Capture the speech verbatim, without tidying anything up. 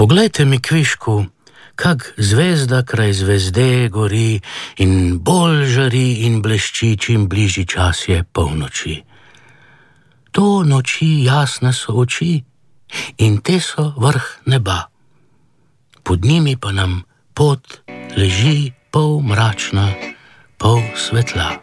Poglejte mi kvišku, kak zvezda kraj zvezde gori in bolj žari in blešči, čim bližji čas je polnoči. To noči jasne so oči in te so vrh neba. Pod njimi pa nam pot leži pol mračna, pol svetla.